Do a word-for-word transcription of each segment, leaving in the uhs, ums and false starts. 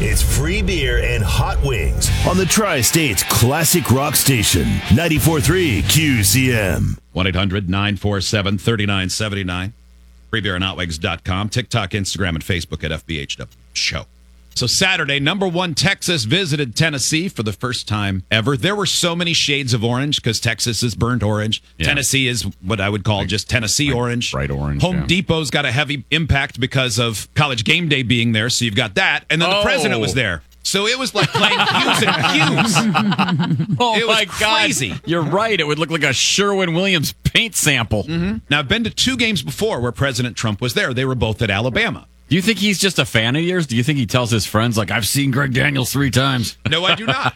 It's free beer and hot wings on the Tri-State's classic rock station, ninety-four point three Q C M. one eight hundred nine four seven three nine seven nine. free beer and hot wings dot com. TikTok, Instagram, and Facebook at F B H W Show. So Saturday, number one, Texas visited Tennessee for the first time ever. There were so many shades of orange because Texas is burnt orange. Yeah. Tennessee is what I would call like, just Tennessee like orange. Bright orange. Home yeah. Depot's got a heavy impact because of College Game Day being there, so you've got that. And then oh. the president was there. So it was like playing Q's and Q's. Oh, it was my crazy. God. You're right. It would look like a Sherwin-Williams paint sample. Mm-hmm. Now, I've been to two games before where President Trump was there. They were both at Alabama. Do you think he's just a fan of yours? Do you think he tells his friends, like, I've seen Greg Daniels three times? No, I do not.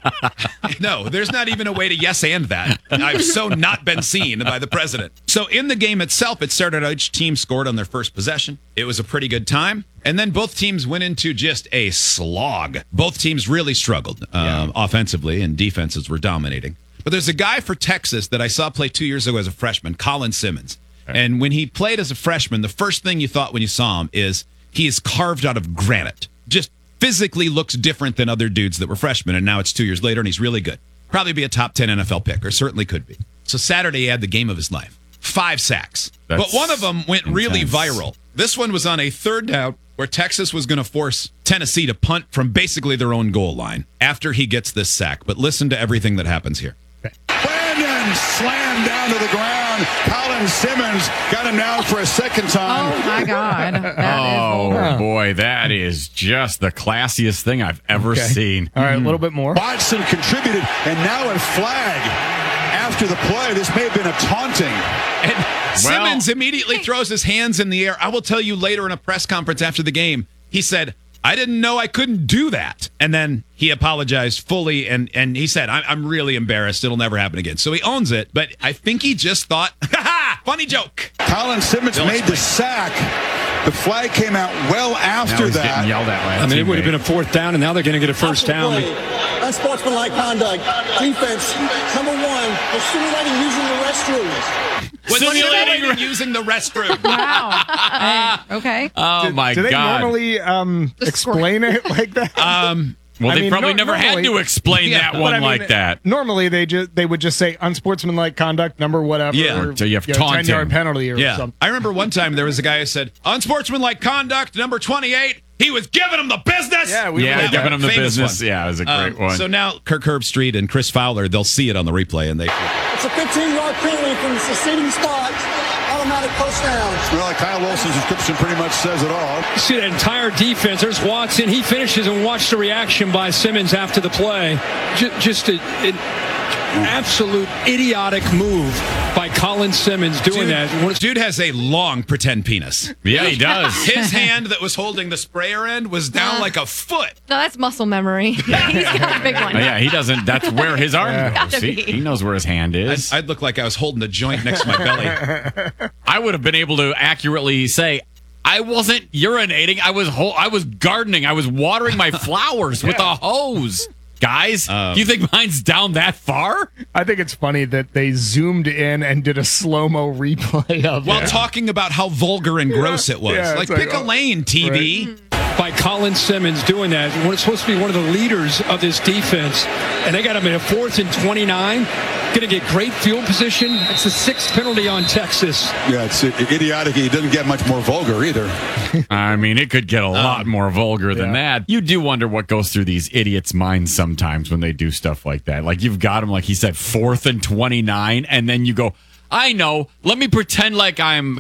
No, there's not even a way to yes and that. I've so not been seen by the president. So in the game itself, it started out each team scored on their first possession. It was a pretty good time. And then both teams went into just a slog. Both teams really struggled yeah. um, offensively, and defenses were dominating. But there's a guy for Texas that I saw play two years ago as a freshman, Colin Simmons. Okay. And when he played as a freshman, the first thing you thought when you saw him is he is carved out of granite. Just physically looks different than other dudes that were freshmen, and now it's two years later, and he's really good. Probably be a top ten N F L pick, or certainly could be. So Saturday, he had the game of his life. Five sacks. That's but one of them went intense. Really viral. This one was on a third down where Texas was going to force Tennessee to punt from basically their own goal line after he gets this sack. But listen to everything that happens here. Brandon slammed down to the ground. Colin Simmons got him down for a second time. Oh, my God. That oh, is boy. That is just the classiest thing I've ever okay. seen. All right, a little bit more. Watson contributed, and now a flag after the play. This may have been a taunting. And Simmons well, immediately throws his hands in the air. I will tell you later in a press conference after the game, he said, I didn't know I couldn't do that. And then he apologized fully, and, and he said, I'm, I'm really embarrassed. It'll never happen again. So he owns it, but I think he just thought, ha-ha, funny joke. Colin Simmons made the sack. The flag came out well after that. Getting yelled at by I mean, teammate. It would have been a fourth down, and now they're going to get a first down. Unsportsmanlike conduct. Defense, number one, they're simulating using the restroom. Was simulating using the restroom. Wow. Hey, okay. Oh, do, my do God. Do they normally um, explain it like that? Um, well, they I mean, probably no, never normally, had to explain yeah, that one I mean, like that. Normally, they just they would just say unsportsmanlike conduct, number whatever. Yeah. Or, so you have you know, taunting. ten-yard penalty or yeah. something. I remember one time there was a guy who said, unsportsmanlike conduct, number twenty-eight. He was giving him the business. Yeah, we yeah giving him the Famous business. One. Yeah, it was a great um, one. So now Kirk Herbstreit and Chris Fowler, they'll see it on the replay, and they. It's a fifteen-yard penalty from the succeeding spot. Automatic post down. Well, Kyle Wilson's description pretty much says it all. You see that entire defense. There's Watson. He finishes, and watch the reaction by Simmons after the play. Just, just a, an absolute idiotic move by Colin Simmons doing dude, that. Dude has a long pretend penis. Yeah, he does. His hand that was holding the sprayer end was down uh, like a foot. No, that's muscle memory. He's got a big one. Oh, yeah, he doesn't. That's where his arm yeah. goes. He, he knows where his hand is. I'd, I'd look like I was holding a joint next to my belly. I would have been able to accurately say, I wasn't urinating. I was ho- I was gardening. I was watering my flowers yeah. with a hose. Guys, um, do you think mine's down that far? I think it's funny that they zoomed in and did a slow-mo replay of While it. talking about how vulgar and gross yeah. it was. Yeah, like, like, pick oh, a lane, T V. Right. By Colin Simmons doing that. When it's supposed to be one of the leaders of this defense, and they got him in a fourth and twenty-nine. Going to get great field position. It's the sixth penalty on Texas. Yeah, it's idiotic. He doesn't get much more vulgar either. I mean, it could get a lot um, more vulgar than yeah. that. You do wonder what goes through these idiots' minds sometimes when they do stuff like that. Like, you've got them, like he said, fourth and twenty-nine, and then you go, I know, let me pretend like I'm